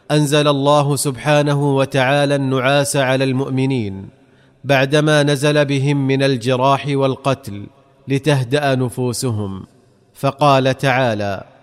أنزل الله سبحانه وتعالى النعاس على المؤمنين بعدما نزل بهم من الجراح والقتل لتهدأ نفوسهم، فقال تعالى: